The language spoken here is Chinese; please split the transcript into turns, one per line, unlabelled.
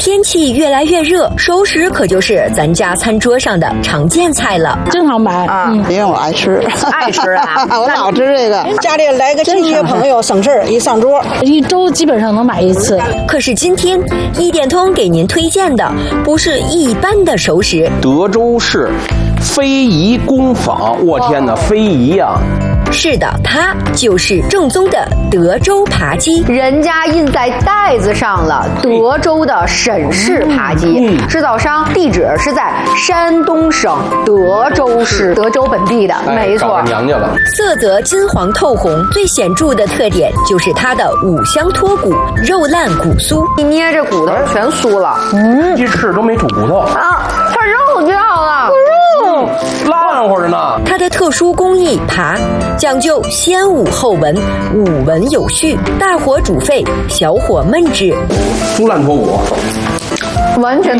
天气越来越热，熟食可就是咱家餐桌上的常见菜了。
经常买
因为我爱吃，
爱吃啊，
我老吃这个。
家里来个亲戚朋友省事儿，一上桌
一周基本上能买一次。
可是今天一点通给您推荐的不是一般的熟食，
德州市非遗工坊，我天哪，非遗呀！
是的，它就是正宗的德州扒鸡，
人家印在袋子上了，德州的沈氏扒鸡，制造商地址是在山东省德州市，德州本地的，没错。
娘家了。
色泽金黄透红，最显著的特点就是它的五香脱骨，肉烂骨酥，
一捏这骨头全酥了。
鸡翅都没煮骨头
啊，它肉掉了，
烂乎着呢。
它的特殊工艺扒讲究先捂后闻，捂闻有序，大火煮沸，小火焖制，
酥烂脱骨，
完全。